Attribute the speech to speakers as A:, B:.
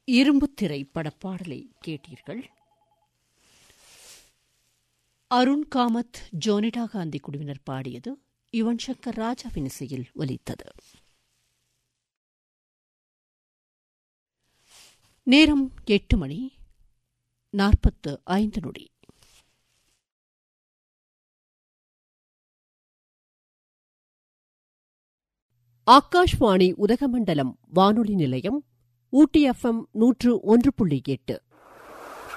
A: இரும்புத்திரை படப்பாடலை கேட்டீர்கள். அருண் காமத், ஜோனிடா காந்தி குழுவினர் பாடியது யுவன் சங்கர் ராஜாவின் இசையில் ஒலித்தது. நேரம் 8:45.
B: ஆகாஷ்வாணி உதகமண்டலம் வானொலி நிலையம், ஊட்டி FM 101.8.